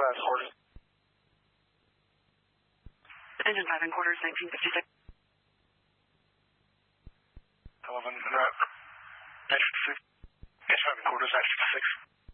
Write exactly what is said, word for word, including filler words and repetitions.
five quarters. Engine five and quarters, nineteen fifty-six. eleven, uh, nine fifty-six. Engine five and quarters, nine fifty-six.